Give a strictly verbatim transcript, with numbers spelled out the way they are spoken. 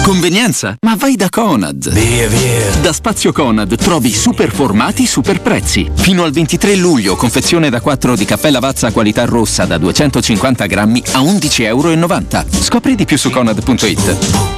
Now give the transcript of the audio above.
Convenienza? Ma vai da Conad. Via, via. Da Spazio Conad trovi super formati, super prezzi. Fino al ventitré luglio, confezione da quattro di caffè Lavazza qualità rossa da duecentocinquanta grammi a undici e novanta euro. Scopri di più su conad punto it.